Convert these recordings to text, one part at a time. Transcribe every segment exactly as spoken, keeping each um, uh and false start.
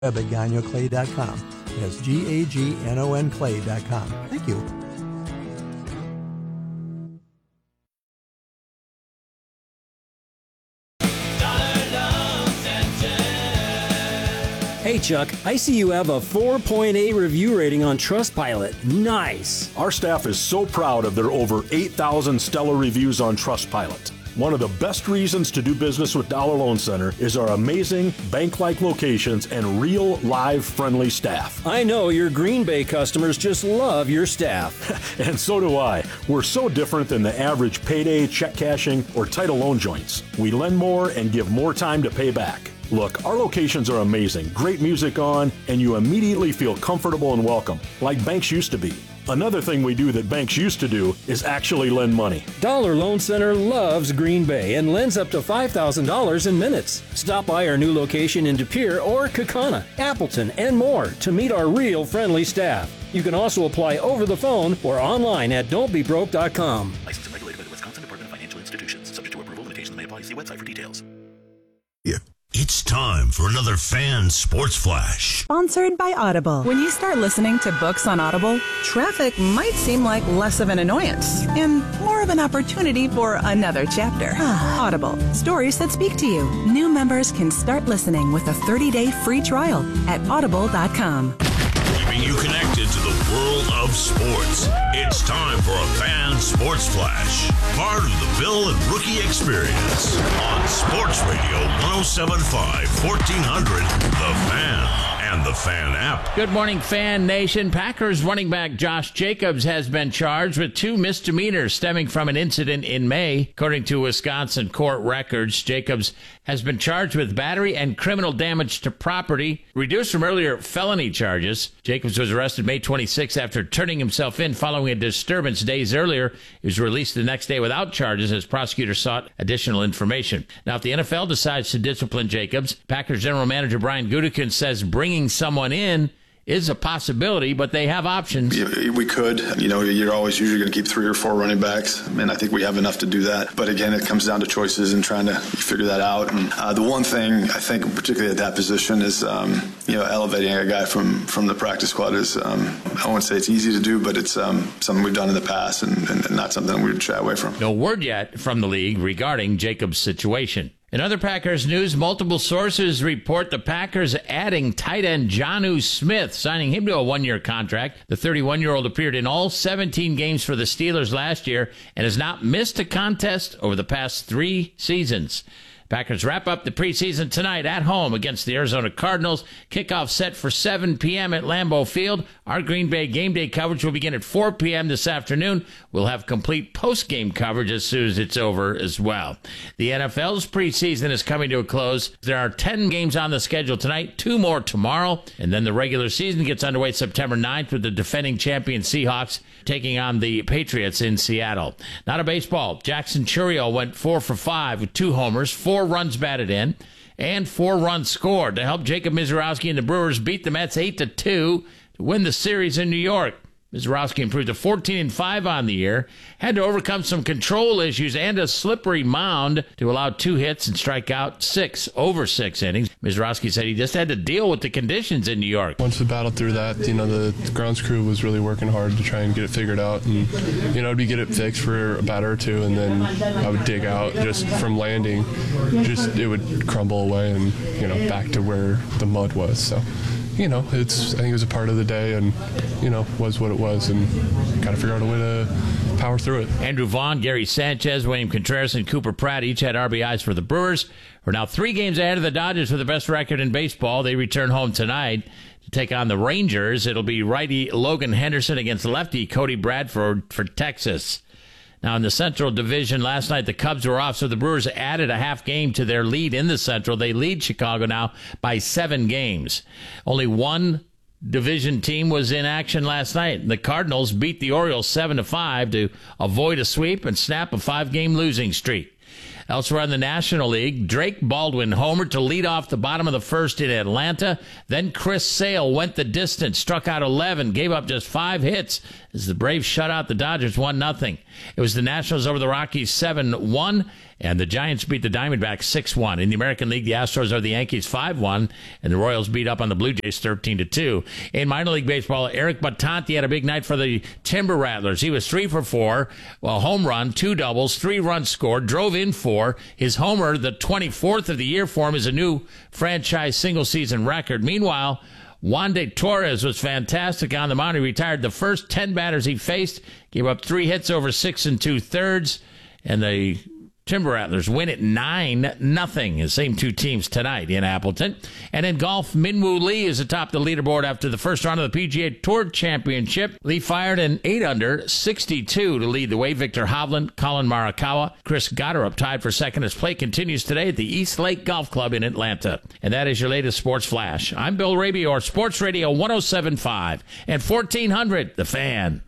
Web at gagnon clay dot com. That's G A G N O N clay dot com. Thank you. Hey Chuck, I see you have a four point eight review rating on Trustpilot. Nice. Our staff is so proud of their over eight thousand stellar reviews on Trustpilot. One of the best reasons to do business with Dollar Loan Center is our amazing bank-like locations and real, live, friendly staff. I know your Green Bay customers just love your staff. And so do I. We're so different than the average payday, check cashing, or title loan joints. We lend more and give more time to pay back. Look, our locations are amazing, great music on, and you immediately feel comfortable and welcome, like banks used to be. Another thing we do that banks used to do is actually lend money. Dollar Loan Center loves Green Bay and lends up to five thousand dollars in minutes. Stop by our new location in De Pere or Kaukauna, Appleton, and more to meet our real friendly staff. You can also apply over the phone or online at don't be broke dot com. Licensed and regulated by the Wisconsin Department of Financial Institutions. Subject to approval, limitations may apply. See website for details. Yeah. It's time for another Fan Sports Flash. Sponsored by Audible. When you start listening to books on Audible, traffic might seem like less of an annoyance and more of an opportunity for another chapter. Audible. Stories that speak to you. New members can start listening with a thirty-day free trial at audible dot com. Keeping you connected to the world of sports. It's time for a Fan Sports Flash. Part of the Bill and Rookie Experience on Sports Radio one oh seven point five, fourteen hundred, The Fan. And the Fan app. Good morning, Fan Nation. Packers running back Josh Jacobs has been charged with two misdemeanors stemming from an incident in May. According to Wisconsin court records, Jacobs has been charged with battery and criminal damage to property, reduced from earlier felony charges. Jacobs was arrested May twenty-sixth after turning himself in following a disturbance days earlier. He was released the next day without charges as prosecutors sought additional information. Now, if the N F L decides to discipline Jacobs, Packers general manager Brian Gutekunst says bringing someone in is a possibility, but they have options. We could. You know, you're always usually going to keep three or four running backs, and I think we have enough to do that. But again, it comes down to choices and trying to figure that out. And uh, the one thing I think, particularly at that position, is um, you know, elevating a guy from, from the practice squad is um, I won't say it's easy to do, but it's um, something we've done in the past and, and, and not something we would shy away from. No word yet from the league regarding Jacobs' situation. In other Packers news, multiple sources report the Packers adding tight end Jonnu Smith, signing him to a one-year contract. The thirty-one-year-old appeared in all seventeen games for the Steelers last year and has not missed a contest over the past three seasons. Packers wrap up the preseason tonight at home against the Arizona Cardinals. Kickoff set for seven p.m. at Lambeau Field. Our Green Bay game day coverage will begin at four p.m. this afternoon. We'll have complete post-game coverage as soon as it's over as well. The N F L's preseason is coming to a close. There are ten games on the schedule tonight, two more tomorrow, and then the regular season gets underway September ninth with the defending champion Seahawks taking on the Patriots in Seattle. Now to baseball. Jackson Chourio went four for five with two homers, four runs batted in, and four runs scored to help Jacob Misiorowski and the Brewers beat the Mets eight to two to win the series in New York. Misiorowski improved to fourteen and five on the year, had to overcome some control issues and a slippery mound to allow two hits and strike out six over six innings. Misiorowski said he just had to deal with the conditions in New York. Once we battled through that, you know, the grounds crew was really working hard to try and get it figured out, and you know, it'd be get it fixed for a batter or two, and then I would dig out just from landing, just it would crumble away and you know back to where the mud was. So. You know, it's. I think it was a part of the day, and you know, was what it was, and got to figure out a way to power through it. Andrew Vaughn, Gary Sanchez, William Contreras, and Cooper Pratt each had R B Is for the Brewers. We're now three games ahead of the Dodgers with the best record in baseball. They return home tonight to take on the Rangers. It'll be righty Logan Henderson against lefty Cody Bradford for Texas. Now, in the Central Division, last night the Cubs were off, so the Brewers added a half game to their lead in the Central. They lead Chicago now by seven games. Only one division team was in action last night. The Cardinals beat the Orioles seven to five to avoid a sweep and snap a five-game losing streak. Elsewhere in the National League, Drake Baldwin homered to lead off the bottom of the first in Atlanta. Then Chris Sale went the distance, struck out eleven, gave up just five hits as the Braves shut out the Dodgers one nothing. It was the Nationals over the Rockies seven one, And the Giants beat the Diamondbacks six one. In the American League, the Astros are the Yankees five one, and the Royals beat up on the Blue Jays thirteen to two. In minor league baseball, Eric Battanti had a big night for the Timber Rattlers. He was three for four, a home run, two doubles, three runs scored, drove in four. His homer, the twenty-fourth of the year for him, is a new franchise single-season record. Meanwhile, Juan de Torres was fantastic on the mound. He retired the first ten batters he faced, gave up three hits over six and two-thirds, and the Timber Rattlers win at nine nothing. The same two teams tonight in Appleton. And in golf, Minwoo Lee is atop the leaderboard after the first round of the P G A Tour Championship. Lee fired an eight under, sixty-two to lead the way. Victor Hovland, Colin Morikawa, Chris Gotterup tied for second as play continues today at the East Lake Golf Club in Atlanta. And that is your latest Sports Flash. I'm Bill Raby, your Sports Radio one oh seven point five and fourteen hundred, The Fan.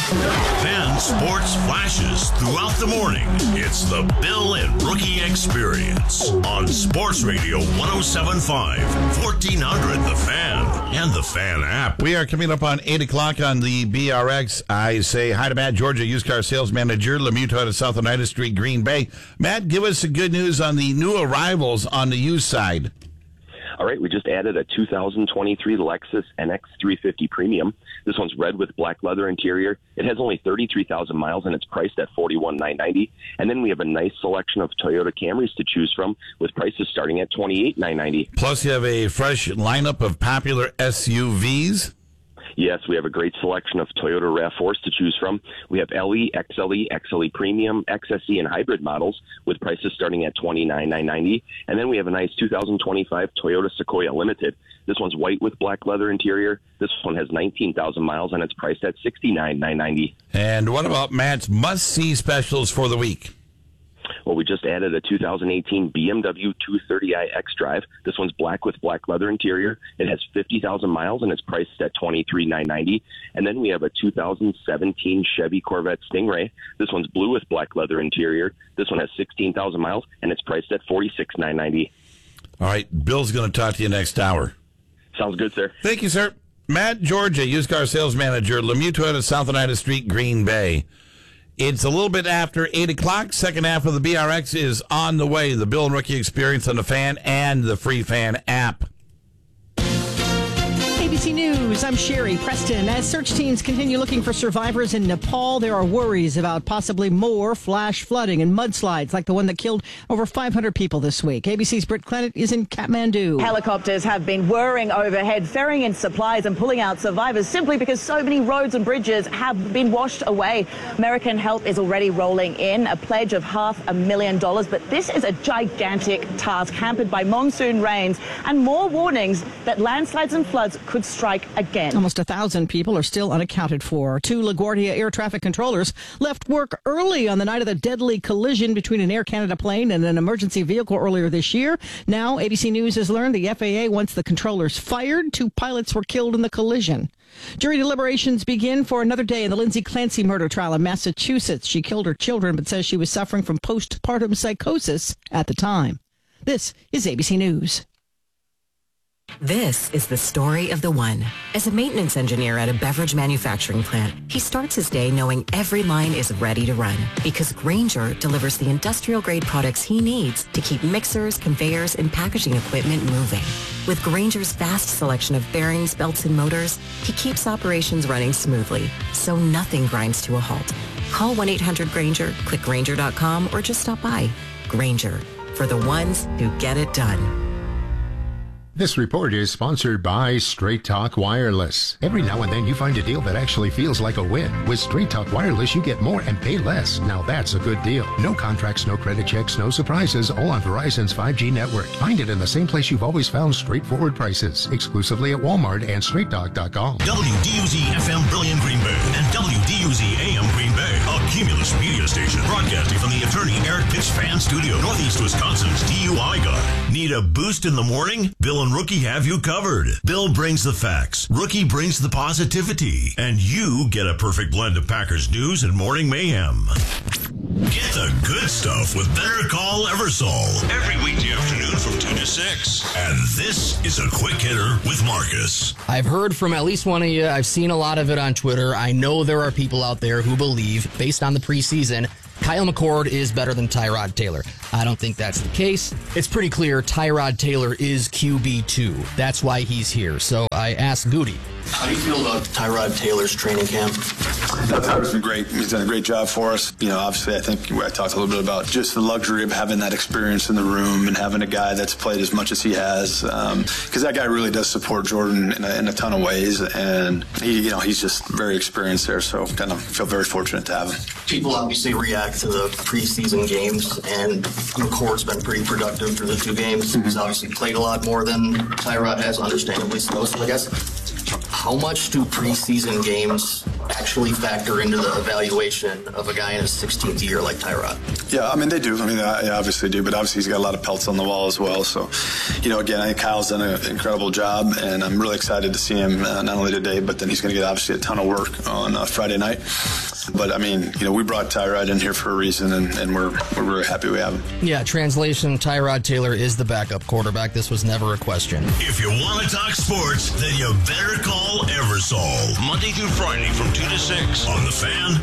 Fan Sports Flashes throughout the morning. It's the Bill and Rookie Experience on Sports Radio one oh seven point five, fourteen hundred, The Fan, and the Fan app. We are coming up on eight o'clock on the B R X. I say hi to Matt Georgia, used car sales manager, Lemieux Toyota, South Oneida Street, Green Bay. Matt, give us some good news on the new arrivals on the used side. All right, we just added a two thousand twenty-three Lexus N X three fifty Premium. This one's red with black leather interior. It has only thirty-three thousand miles, and it's priced at forty-one thousand nine hundred ninety dollars. And then we have a nice selection of Toyota Camrys to choose from, with prices starting at twenty-eight thousand nine hundred ninety dollars. Plus, you have a fresh lineup of popular S U Vs. Yes, we have a great selection of Toyota RAV fours to choose from. We have L E, X L E, X L E Premium, X S E, and hybrid models with prices starting at twenty-nine thousand nine hundred ninety dollars. And then we have a nice two thousand twenty-five Toyota Sequoia Limited. This one's white with black leather interior. This one has nineteen thousand miles, and it's priced at sixty-nine thousand nine hundred ninety dollars. And what about Matt's must-see specials for the week? Well, we just added a two thousand eighteen B M W two thirty i xDrive. This one's black with black leather interior. It has fifty thousand miles, and it's priced at twenty-three thousand nine hundred ninety dollars. And then we have a two thousand seventeen Chevy Corvette Stingray. This one's blue with black leather interior. This one has sixteen thousand miles, and it's priced at forty-six thousand nine hundred ninety dollars. All right, Bill's going to talk to you next hour. Sounds good, sir. Thank you, sir. Matt Georgia, used car sales manager, Lemieux Toyota, South Oneida Street, Green Bay. It's a little bit after eight o'clock. Second half of the B R X is on the way. The Bill and Rookie Experience on the Fan and the free Fan app. A B C News, I'm Sherry Preston. As search teams continue looking for survivors in Nepal, there are worries about possibly more flash flooding and mudslides like the one that killed over five hundred people this week. A B C's Britt Clennett is in Kathmandu. Helicopters have been whirring overhead, ferrying in supplies and pulling out survivors simply because so many roads and bridges have been washed away. American help is already rolling in, a pledge of half a million dollars, but this is a gigantic task hampered by monsoon rains and more warnings that landslides and floods could strike again. Almost a thousand people are still unaccounted for. Two LaGuardia air traffic controllers left work early on the night of the deadly collision between an Air Canada plane and an emergency vehicle earlier this year. Now, A B C News has learned the F A A wants the controllers fired. Two pilots were killed in the collision. Jury deliberations begin for another day in the Lindsay Clancy murder trial in Massachusetts. She killed her children, but says she was suffering from postpartum psychosis at the time. This is A B C News. This is the story of the one. As a maintenance engineer at a beverage manufacturing plant, he starts his day knowing every line is ready to run because Grainger delivers the industrial-grade products he needs to keep mixers, conveyors, and packaging equipment moving. With Grainger's vast selection of bearings, belts, and motors, he keeps operations running smoothly, so nothing grinds to a halt. Call one eight hundred Grainger, click Grainger dot com, or just stop by. Grainger, for the ones who get it done. This report is sponsored by Straight Talk Wireless. Every now and then you find a deal that actually feels like a win. With Straight Talk Wireless, you get more and pay less. Now that's a good deal. No contracts, no credit checks, no surprises, all on Verizon's five G network. Find it in the same place you've always found straightforward prices. Exclusively at Walmart and straight talk dot com. W D U Z F M Brilliant Green Bay and W D U Z A M Green Bay, a Cumulus media station broadcasting from the attorney Eric Pitts Fan Studio, Northeast Wisconsin's D U I guy. Need a boost in the morning? Bill and Rookie have you covered. Bill brings the facts, Rookie brings the positivity, and you get a perfect blend of Packers news and morning mayhem. Get the good stuff with Better Call Eversole every weekday afternoon from two to six. And this is a quick hitter with Marcus. I've heard from at least one of you. I've seen a lot of it on Twitter. I know there are people out there who believe, based on the preseason, Kyle McCord is better than Tyrod Taylor. I don't think that's the case. It's pretty clear Tyrod Taylor is Q B two. That's why he's here. So I asked Goody. How do you feel about Tyrod Taylor's training camp? No, Tyrod's been great. He's done a great job for us. You know, obviously, I think I talked a little bit about just the luxury of having that experience in the room and having a guy that's played as much as he has. Because um, that guy really does support Jordan in a, in a ton of ways, and he, you know, he's just very experienced there. So, kind of feel very fortunate to have him. People obviously react to the preseason games, and McCord's been pretty productive through the two games. Mm-hmm. He's obviously played a lot more than Tyrod has, understandably so. So, I guess. How much do preseason games actually factor into the evaluation of a guy in his sixteenth year like Tyrod? Yeah, I mean, they do. I mean, they obviously do, but obviously he's got a lot of pelts on the wall as well. So, you know, again, I think Kyle's done an incredible job, and I'm really excited to see him uh, not only today, but then he's going to get obviously a ton of work on uh, Friday night. But, I mean, you know, we brought Tyrod in here for a reason, and, and we're we're really happy we have him. Yeah, translation, Tyrod Taylor is the backup quarterback. This was never a question. If you want to talk sports, then you better call Eversol. Monday through Friday from two to six on The Fan